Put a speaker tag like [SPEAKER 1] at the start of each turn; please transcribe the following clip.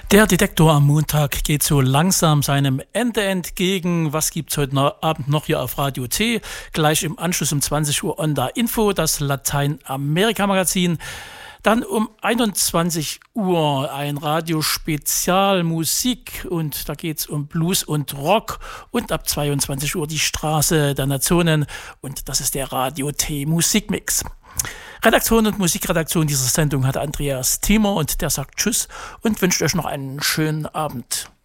[SPEAKER 1] Der Detektor am Montag geht so langsam seinem Ende entgegen. Was gibt's heute Abend noch hier auf Radio T? Gleich im Anschluss um 20 Uhr Onda Info, das Lateinamerika-Magazin. Dann um 21 Uhr ein Radiospezial Musik und da geht's um Blues und Rock. Und ab 22 Uhr die Straße der Nationen und das ist der Radio T Musikmix. Redaktion und Musikredaktion dieser Sendung hat Andreas Thiemer und der sagt Tschüss und wünscht euch noch einen schönen Abend.